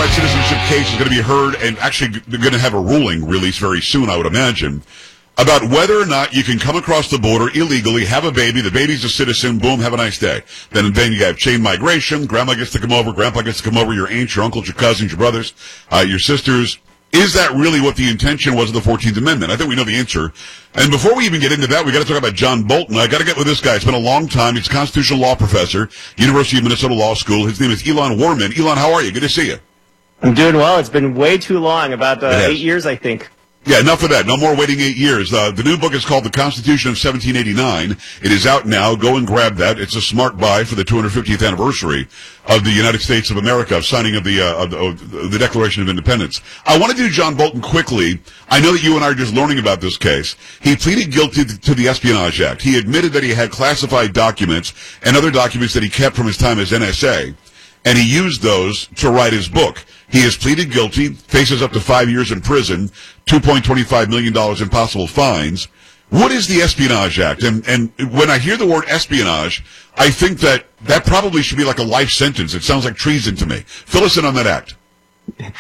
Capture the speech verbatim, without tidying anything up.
birthright citizenship case is going to be heard, and actually they're going to have a ruling released very soon, I would imagine, about whether or not you can come across the border illegally, have a baby, the baby's a citizen, boom, have a nice day. Then, then you have chain migration, grandma gets to come over, grandpa gets to come over, your aunts, your uncles, your cousins, your brothers, uh, your sisters. Is that really what the intention was of the fourteenth Amendment? I think we know the answer. And before we even get into that, we got to talk about John Bolton. I got to get with this guy. It's been a long time. He's a constitutional law professor, University of Minnesota Law School. His name is Elon Warman. Elon, how are you? Good to see you. I'm doing well. It's been way too long, about uh, eight years, I think. Yeah, enough of that. No more waiting eight years. Uh, the new book is called The Constitution of seventeen eighty-nine. It is out now. Go and grab that. It's a smart buy for the two hundred fiftieth anniversary of the United States of America, signing of the, uh, of the, of the Declaration of Independence. I want to do John Bolton quickly. I know that you and I are just learning about this case. He pleaded guilty to the Espionage Act. He admitted that he had classified documents and other documents that he kept from his time as N S A, and he used those to write his book. He has pleaded guilty, faces up to five years in prison, two point two five million dollars in possible fines. What is the Espionage Act? And, and when I hear the word espionage, I think that that probably should be like a life sentence. It sounds like treason to me. Fill us in on that act.